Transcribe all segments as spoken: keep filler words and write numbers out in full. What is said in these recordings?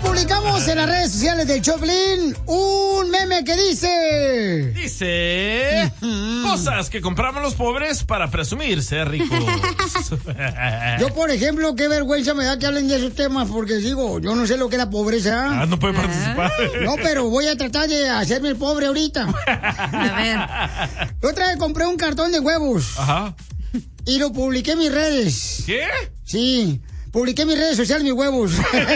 publicamos en las redes sociales del Choplin un meme que dice... Dice... Uh-huh. Cosas que compramos los pobres para presumir ser ricos. Yo, por ejemplo, qué vergüenza me da que hablen de esos temas, porque digo, yo no sé lo que es la pobreza. Ah, no puede participar. No, pero voy a tratar de hacerme el pobre ahorita. A ver. Yo otra vez compré un cartón de huevos. Ajá. Y lo publiqué en mis redes. ¿Qué? Sí, publiqué en mis redes sociales mis huevos. Sí, sí,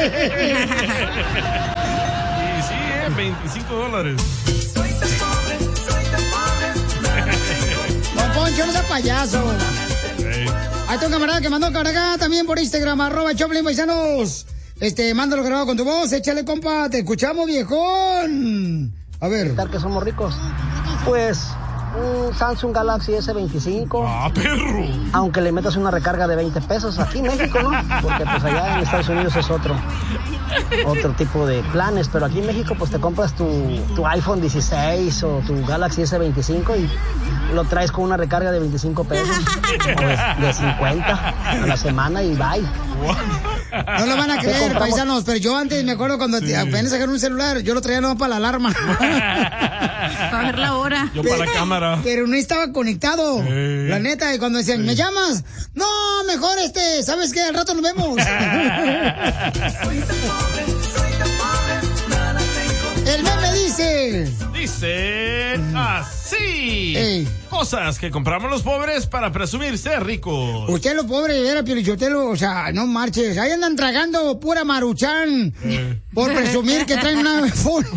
eh, veinticinco dólares. Soy tan pobre, soy tan pobre. Don Poncho, no sea payaso. Hey. Hay un camarada que mandó carga también por Instagram, arroba Choplin Paisanos. Este, mándalo grabado con tu voz, échale, compa, te escuchamos, viejón. A ver. ¿Tal que somos ricos? Pues... un Samsung Galaxy ese veinticinco. ¡Ah, perro! Aunque le metas una recarga de veinte pesos aquí en México, ¿no? Porque pues allá en Estados Unidos es otro otro tipo de planes, pero aquí en México pues te compras tu, tu iPhone dieciséis o tu Galaxy ese veinticinco y lo traes con una recarga de veinticinco pesos o de, de cincuenta a la semana y bye. No lo van a creer, paisanos, pero yo antes me acuerdo cuando sí. te apenas sacaron un celular, yo lo traía nomás para la alarma. Para ver la hora. Yo para la cámara. Pero no estaba conectado. Eh. La neta, y cuando decían, ¿me llamas? No, mejor este, ¿sabes qué? Al rato nos vemos. Soy tan pobre, soy tan pobre, nada tengo. El meme dice... Dice así. Ey. Cosas que compramos los pobres para presumir ser ricos. Usted lo pobre, era Piolichotelo, o sea, no marches. Ahí andan tragando pura Maruchan eh. por presumir que traen una iPhone.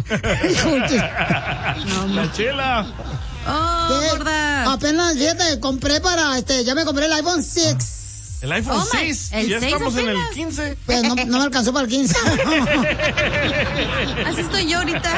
No, la chela. Oh, gorda. Apenas, fíjate, compré para, este, ya me compré el iPhone seis. El iPhone oh seis. El ya seis estamos apenas. en el quince. Pues no, no me alcanzó para el quince. Así estoy yo ahorita.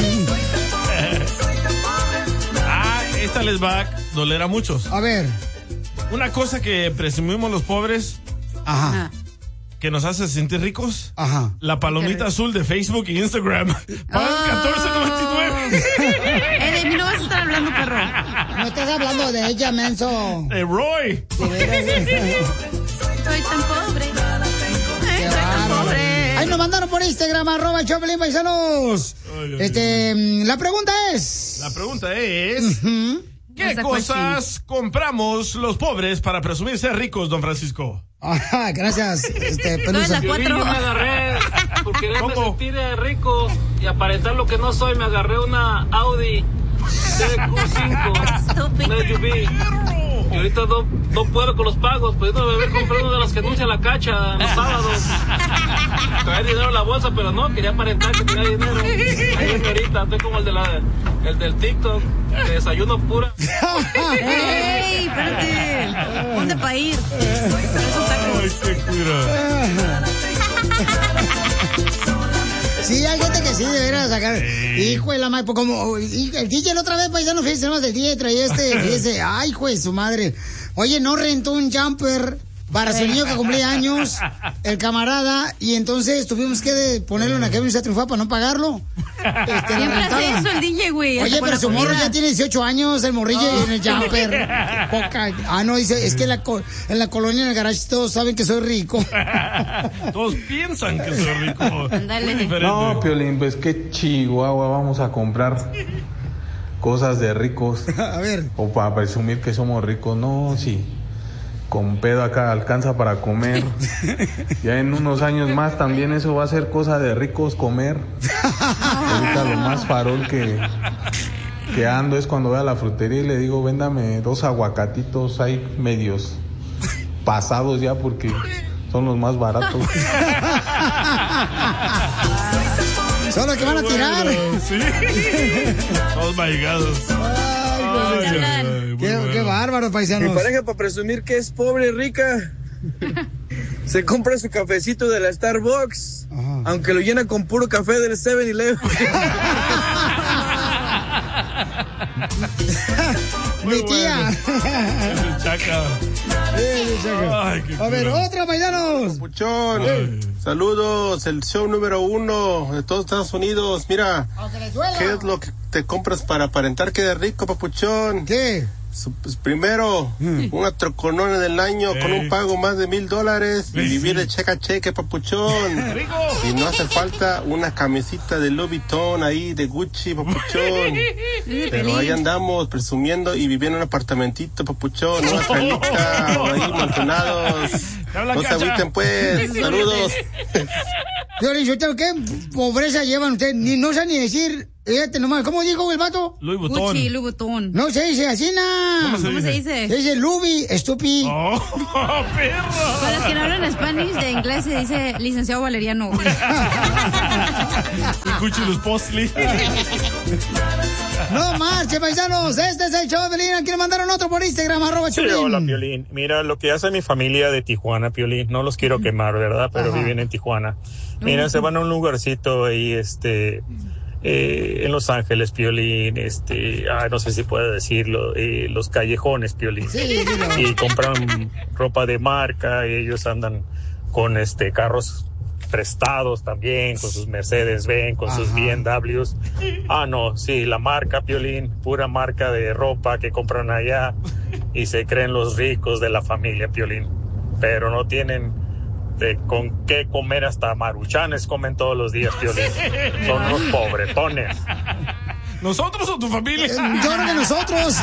Ah, esta les va a doler a muchos. A ver. Una cosa que presumimos los pobres. Ajá. Que nos hace sentir ricos. Ajá. La palomita azul de Facebook y Instagram. Pagan oh. catorce noventa y nueve. Eh, de mí no vas a estar hablando, perro. No estás hablando de ella, menso. De Roy. Soy tan pobre. Ay, soy tan pobre. Ahí nos mandaron por Instagram, arroba Choplin Paisanos. Ay, este, ay. La pregunta es... La pregunta es... Uh-huh. ¿Qué cosas compramos los pobres para presumir ser ricos, don Francisco? Ajá, gracias. Este, Pelusa. Yo me agarré por quererme sentir rico y aparentar lo que no soy. Me agarré una Audi C Q cinco, una S U V. Y ahorita no, no puedo con los pagos, pues no me haber comprado una de las que anuncia la cacha los sábados. Traer dinero en la bolsa, pero no, quería aparentar que tenía dinero. Ahí es ahorita, estoy como el de la, el del TikTok, de desayuno pura. ¡Ey, espérate! ¿Dónde para ir? Ay, qué cura. Sí, hay gente que sí debería sacar. Sí. Hijo de la madre, pues como el D J la otra vez, paisano, fíjese más del D J traía este, fíjese, ay, hijo de su madre. Oye, no rentó un jumper para su niño que cumplía años, el camarada, y entonces tuvimos que ponerle una camisa triunfada para no pagarlo. Este, siempre hace eso el D J, güey. Oye, pero su morro ya tiene dieciocho años, el morrillo, oh. y en el jumper. Poca. Ah, no, dice, es que la co- en la colonia, en el garage, todos saben que soy rico. Todos piensan que soy rico. No, Piolín, pues qué chihuahua, vamos a comprar cosas de ricos. A ver. O para presumir que somos ricos. No, sí. Con pedo acá alcanza para comer. Ya en unos años más también eso va a ser cosa de ricos comer. Ahorita lo más farol que, que ando es cuando voy a la frutería y le digo, véndame dos aguacatitos ahí medios pasados ya porque son los más baratos. Son los que van a tirar. Sí. Todos maigados. Ay, ay, ay, qué, qué bárbaro, paisanos. Mi pareja, para presumir que es pobre y rica, se compra su cafecito de la Starbucks, ajá, aunque lo llena con puro café del seven eleven. Mi tía. El chaca. Sí, chaca. Ay, a ver, otra, paisanos. Papuchón, hey. Saludos, el show número uno de todos Estados Unidos. Mira, ¿qué es lo que te compras para aparentar que eres rico, papuchón? ¿Qué? Pues primero, mm. una troconona del año eh. con un pago más de mil dólares y vivir de cheque a cheque, papuchón. ¡Rico! Y no hace falta una camisita de Louis Vuitton ahí, de Gucci, papuchón. Pero ahí andamos presumiendo y viviendo en un apartamentito, papuchón, una calita, ahí mantenados. No se agüiten, pues. Saludos. Yo ¿qué pobreza llevan ustedes? Ni, no sé ni decir... Fíjate nomás, ¿cómo dijo el vato? Louis Vuitton. Gucci, Louis Vuitton. No se dice así, na. ¿Cómo se, ¿Cómo se dice? Se dice Louis, estúpido. Oh, perro. Para los que no hablan español, de inglés se dice licenciado Valeriano. Gucci los postli. No más, che paisanos. Este es el show de Piolín. Quiero mandar un otro por Instagram, arroba sí, Piolín. Hola, Piolín. Mira, lo que hace mi familia de Tijuana, Piolín. No los quiero quemar, ¿verdad? Pero Ajá. viven en Tijuana. Mira, se van a un lugarcito ahí, este... Eh, en Los Ángeles, Piolín, este, ah, no sé si puedo decirlo, eh, los callejones, Piolín, sí, y compran ropa de marca, y ellos andan con este carros prestados también, con sus Mercedes-Benz, con Ajá. sus B M Ws. Ah, no, sí, la marca, Piolín, pura marca de ropa que compran allá, y se creen los ricos de la familia, Piolín, pero no tienen de con qué comer, hasta maruchanes comen todos los días, Piolín. Son unos pobretones. ¿Nosotros o tu familia? Eh, yo creo que nosotros.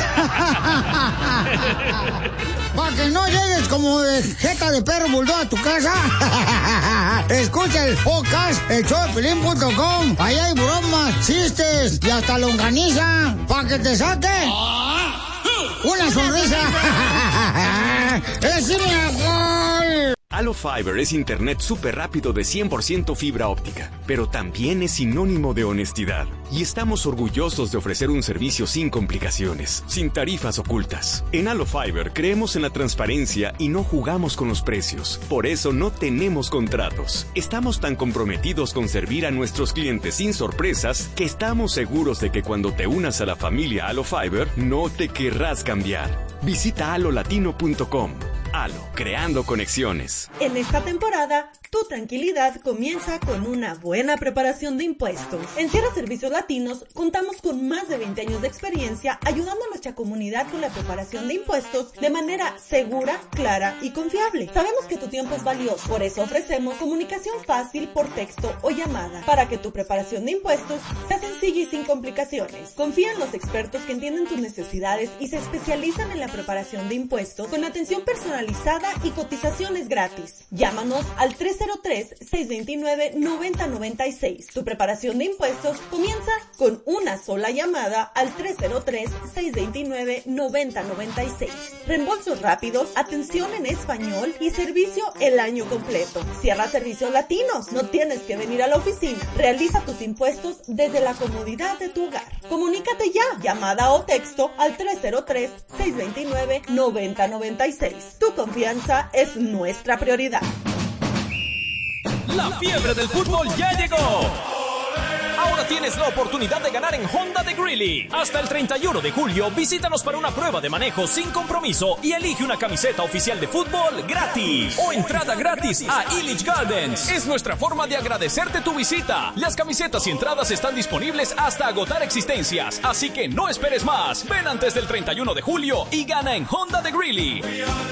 Para que no llegues como de jeta de perro bulldog a tu casa. Escucha el podcast, el show de Piolín punto com. Ahí hay bromas, chistes y hasta longaniza. Para que te saque una sonrisa. ¡Es gol! Halo Fiber es internet súper rápido de cien por ciento fibra óptica, pero también es sinónimo de honestidad. Y estamos orgullosos de ofrecer un servicio sin complicaciones, sin tarifas ocultas. En Halo Fiber creemos en la transparencia y no jugamos con los precios. Por eso no tenemos contratos. Estamos tan comprometidos con servir a nuestros clientes sin sorpresas que estamos seguros de que cuando te unas a la familia Halo Fiber, no te querrás cambiar. Visita halo latino punto com. Halo, creando conexiones. En esta temporada, tu tranquilidad comienza con una buena preparación de impuestos. En Sierra Servicios Latinos contamos con más de veinte años de experiencia ayudando a nuestra comunidad con la preparación de impuestos de manera segura, clara y confiable. Sabemos que tu tiempo es valioso, por eso ofrecemos comunicación fácil por texto o llamada para que tu preparación de impuestos sea sencilla y sin complicaciones. Confía en los expertos que entienden tus necesidades y se especializan en la preparación de impuestos con atención personalizada y cotizaciones gratis. Llámanos al tres cero tres, seis dos nueve, nueve cero nueve seis. Tu preparación de impuestos comienza con una sola llamada al tres cero tres, seis dos nueve, nueve cero nueve seis. Reembolsos rápidos, atención en español y servicio el año completo. Sierra Servicios Latinos. No tienes que venir a la oficina. Realiza tus impuestos desde la comodidad de tu hogar. Comunícate ya. Llamada o texto al tres cero tres, seis dos nueve, nueve cero nueve seis. Tu confianza es nuestra prioridad. La fiebre del fútbol ya llegó. Ahora tienes la oportunidad de ganar en Honda de Greeley. Hasta el treinta y uno de julio, visítanos para una prueba de manejo sin compromiso y elige una camiseta oficial de fútbol gratis o entrada gratis a Illich Gardens. Es nuestra forma de agradecerte tu visita. Las camisetas y entradas están disponibles hasta agotar existencias, así que no esperes más. Ven antes del treinta y uno de julio y gana en Honda de Greeley.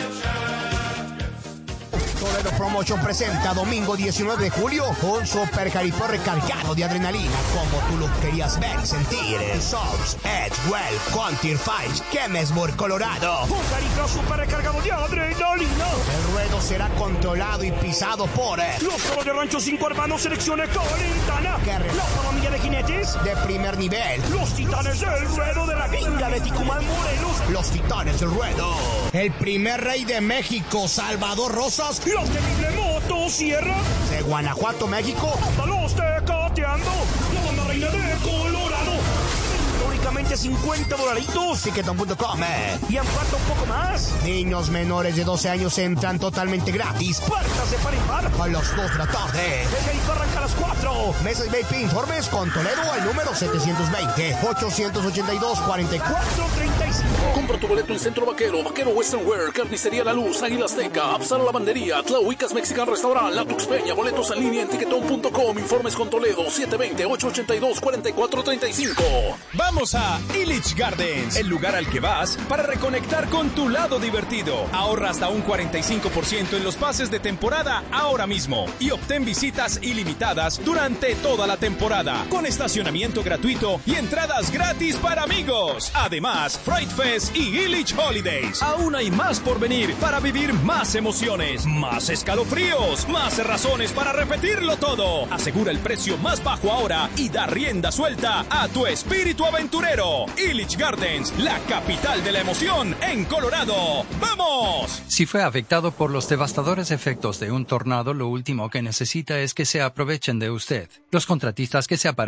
Toledo Promotion presenta domingo diecinueve de julio un super caripó recargado de adrenalina como tú lo querías ver y sentir. Souls, Edgewell, Contier Fight, Kemesburg, Colorado. Un caripó super recargado de adrenalina. El ruedo será controlado y pisado por los Toros de Rancho cinco Hermanos Selecciones Calentana. La familia de jinetes de primer nivel. Los Titanes del Ruedo de la Gringa de Ticumán, Morelos. Los Titanes del Ruedo. El primer rey de México, Salvador Rosas. Los temibles Motosierra de Guanajuato, México. Hasta los Tecateando. La banda reina de Colorado. Únicamente cincuenta dolaritos. Ticketon punto com. Y en falta un poco más. Niños menores de doce años entran totalmente gratis. Puertas de par en par a las dos de la tarde. El caripó arranca a las cuatro. Mesas y Vape Informes con Toledo al número setecientos veinte, ochocientos ochenta y dos, cuarenta y cuatro treinta y cinco. Compra tu boleto en Centro Vaquero, Vaquero Western Wear, Carnicería La Luz, Águila Azteca, Absalo Lavandería, Tlahuicas Mexican Restaurant, La Tuxpeña, boletos en línea en tiquetón punto com. Informes con Toledo, siete veinte, ochocientos ochenta y dos, cuarenta y cuatro treinta y cinco. Vamos a Illich Gardens, el lugar al que vas para reconectar con tu lado divertido. Ahorra hasta un cuarenta y cinco por ciento en los pases de temporada ahora mismo y obtén visitas ilimitadas durante toda la temporada, con estacionamiento gratuito y entradas gratis para amigos. Además, Fright Fest y Illich Holidays. Aún hay más por venir para vivir más emociones, más escalofríos, más razones para repetirlo todo. Asegura el precio más bajo ahora y da rienda suelta a tu espíritu aventurero. Illich Gardens, la capital de la emoción en Colorado. ¡Vamos! Si fue afectado por los devastadores efectos de un tornado, lo último que necesita es que se aprovechen de usted. Los contratistas que se aparecen